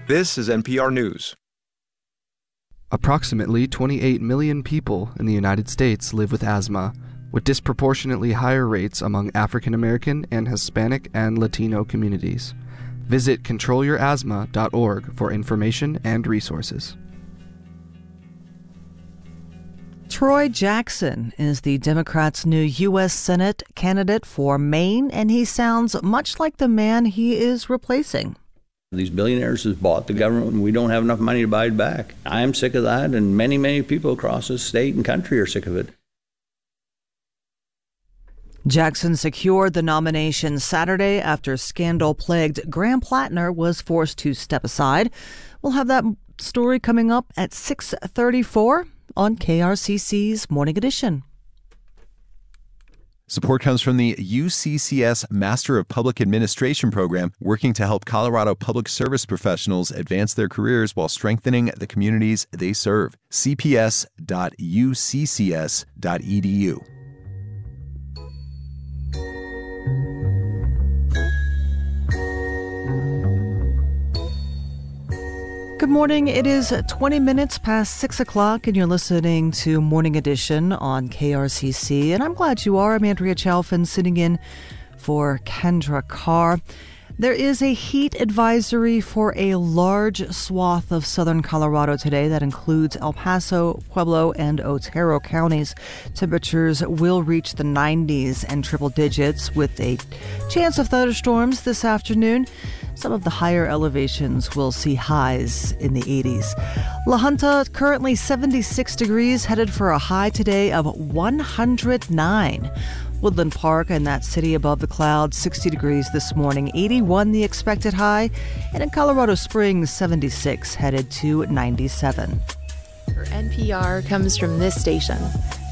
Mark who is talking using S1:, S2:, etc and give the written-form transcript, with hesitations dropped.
S1: This is NPR News.
S2: Approximately 28 million people in the United States live with asthma, with disproportionately higher rates among African American and Hispanic and Latino communities. Visit controlyourasthma.org for information and resources.
S3: Troy Jackson is the Democrats' new U.S. Senate candidate for Maine, and he sounds much like the man he is replacing.
S4: These billionaires have bought the government and we don't have enough money to buy it back. I am sick of that, and many, many people across the state and country are sick of it.
S3: Jackson secured the nomination Saturday after scandal-plagued Graham Plattner was forced to step aside. We'll have that story coming up at 6:34 on KRCC's Morning Edition.
S5: Support comes from the UCCS Master of Public Administration program, working to help Colorado public service professionals advance their careers while strengthening the communities they serve. cps.uccs.edu.
S3: Good morning. It is 20 minutes past 6 o'clock, and you're listening to Morning Edition on KRCC. And I'm glad you are. I'm Andrea Chalfin, sitting in for Kendra Carr. There is a heat advisory for a large swath of southern Colorado today that includes El Paso, Pueblo, and Otero counties. Temperatures will reach the 90s and triple digits with a chance of thunderstorms this afternoon. Some of the higher elevations will see highs in the 80s. La Junta currently 76 degrees, headed for a high today of 109. Woodland Park and that city above the clouds, 60 degrees this morning, 81 the expected high. And in Colorado Springs, 76, headed to 97.
S6: For NPR comes from this station.